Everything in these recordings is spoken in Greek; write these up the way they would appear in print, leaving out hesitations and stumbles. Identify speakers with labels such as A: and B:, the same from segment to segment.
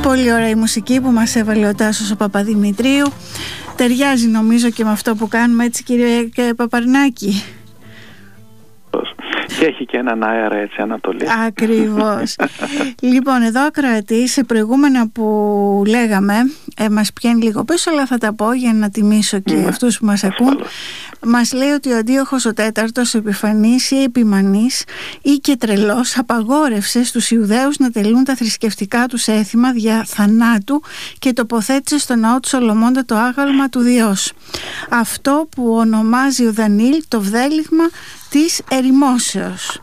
A: Πολύ ωραία η μουσική που μας έβαλε ο Τάσος ο Παπαδημητρίου. Ταιριάζει νομίζω και με αυτό που κάνουμε, έτσι κύριε Παπαρνάκη.
B: Και έχει και έναν αέρα έτσι ανατολή.
A: Ακριβώς. Λοιπόν, εδώ ακροατή σε προηγούμενα που λέγαμε μας πιάνει λίγο πίσω, αλλά θα τα πω για να τιμήσω και αυτούς που μας ακούν. Μας λέει ότι ο Αντίοχος ο Τέταρτος, επιφανής ή επιμανής ή και τρελός, απαγόρευσε στους Ιουδαίους να τελούν τα θρησκευτικά τους έθιμα δια θανάτου και τοποθέτησε στο ναό του Σολομώντα το άγαλμα του Διός. Αυτό που ονομάζει ο Δανίλ το βδέλιγμα της ερημόσεως.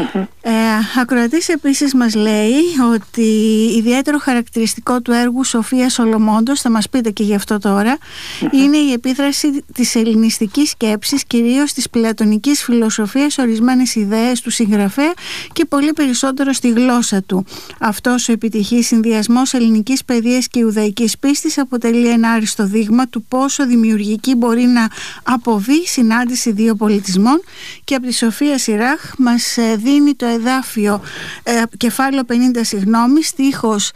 A: Ακροατής επίσης μας λέει ότι ιδιαίτερο χαρακτηριστικό του έργου Σοφία Σολομώντος, θα μας πείτε και γι' αυτό τώρα, είναι η επίδραση της ελληνιστικής σκέψης, κυρίως της πλατωνικής φιλοσοφίας, ορισμένες ιδέες του συγγραφέα και πολύ περισσότερο στη γλώσσα του. Αυτός ο επιτυχής συνδυασμός ελληνικής παιδείας και ιουδαϊκής πίστης αποτελεί ένα άριστο δείγμα του πόσο δημιουργική μπορεί να αποβεί η συνάντηση δύο πολιτισμών, και από τη Σοφία Σιράχ μας δίνει το εδάφιο κεφάλαιο 50 στίχος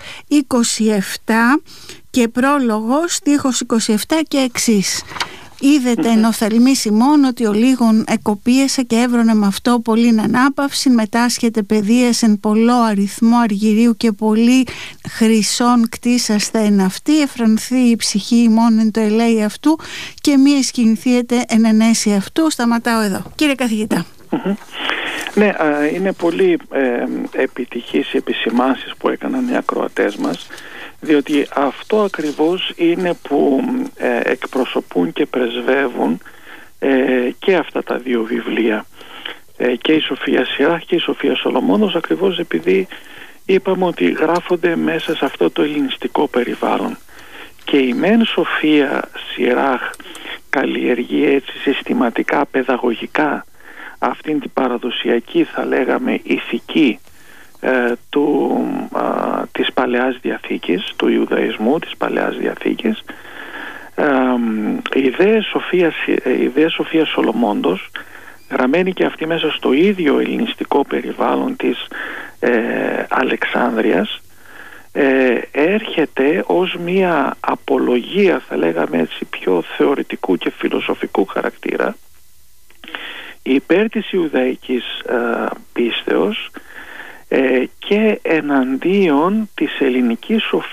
A: 27 και πρόλογος στίχος 27 και εξής. Είδετε εν οφθαλμής ημών ότι ο λίγων εκοπίεσα και έβρονε με αυτό πολλήν ανάπαυση, μετάσχεται παιδείας εν πολλό αριθμό αργυρίου και πολύ χρυσών κτίσαστε εν αυτή, εφρανθεί η ψυχή ημών εν το ελέη αυτού και μη εσχυνθείτε εν ενέση αυτού. Σταματάω εδώ. Κύριε καθηγητά.
B: Ναι, είναι πολύ επιτυχείς οι επισημάνσεις που έκαναν οι ακροατές μας, διότι αυτό ακριβώς είναι που εκπροσωπούν και πρεσβεύουν και αυτά τα δύο βιβλία, και η Σοφία Σιράχ και η Σοφία Σολομώντος, ακριβώς επειδή είπαμε ότι γράφονται μέσα σε αυτό το ελληνιστικό περιβάλλον. Και η μεν Σοφία Σιράχ καλλιεργεί έτσι συστηματικά, παιδαγωγικά αυτήν την παραδοσιακή, θα λέγαμε, ηθική της Παλαιάς Διαθήκης, του Ιουδαϊσμού της Παλαιάς Διαθήκης. Η ιδέα Σοφία Σολομώντος, γραμμένη και αυτή μέσα στο ίδιο ελληνιστικό περιβάλλον της Αλεξάνδρειας, έρχεται ως μία απολογία, θα λέγαμε έτσι, πιο θεωρητικού και φιλοσοφικού χαρακτήρα υπέρ της Ιουδαϊκής πίστεως και εναντίον της ελληνικής σοφίας